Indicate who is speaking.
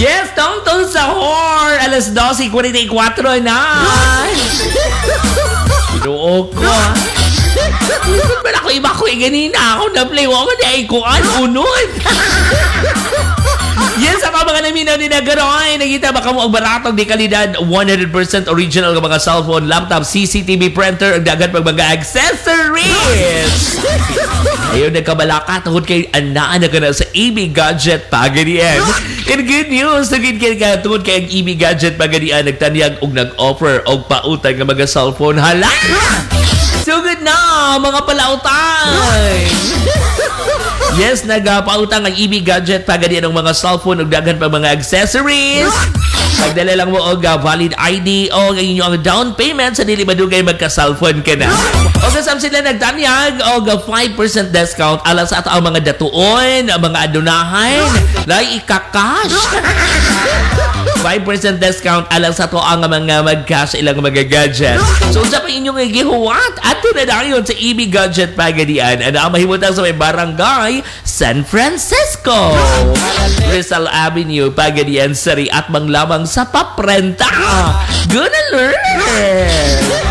Speaker 1: Yes, tungtong sahur. Alas 12:44 na. Pinuo ko. Ba't ako iba ko ganina? Ako na-play ko na ikuan. Unod. Yes, ang mga naminaw ni Nagaroy. Nakita ba ka mo ang baratong di kalidad 100% original ng mga cellphone, laptop, CCTV printer, ang dagat pag mga accessories. Ayaw nagkabalaka tungkol kay anaan na ka na sa EB Gadget Pagadian. In good news, naging ka tungkol kay ang EB Gadget Pagadian nagtanyag o nag-offer o pautang ng mga cellphone. Hala! Sugod na, mga palautan! Yes, nagpautang ang EB Gadget Pagadian ng mga cellphone ug daghan pa mga accessories. Pagdala lang mo og valid ID o ang inyong down payment sa dili madugay magka-cellphone ka na. O kasam sila nagtanyag og 5% discount alang sa ato ang mga datuon, ang mga adunahan, lay ika-cash. 5% discount alang sa to ang mga mag-cash ilang mga gadget. So sa pa inyong gihuwat ato na dayon sa EB Gadget Pagadian ana ang mahimutang sa may barangay San Francisco, Rizal Avenue, Pagadian City at manglamang sa paprenta. Gonna learn!